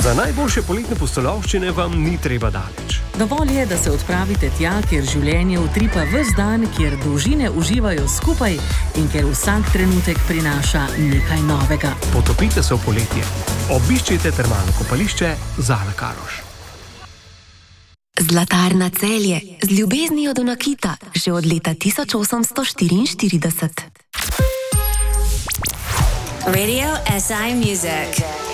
Za najboljše poletne pustolovščine vam ni treba daleč. Dovolj je, da se odpravite tja, kjer življenje utripa ves dan, kjer družine uživajo skupaj in kjer vsak trenutek prinaša nekaj novega. Potopite se v poletje. Obiščite termalno kopališče Zala Karoš. Zlatarna Celje z ljubeznijo do nakita že od leta 1844. Radio SI Music.